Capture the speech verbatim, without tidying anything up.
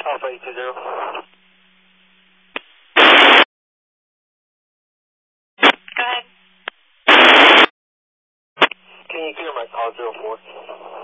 Alpha eight two zero. Go ahead. Can you clear my call zero four?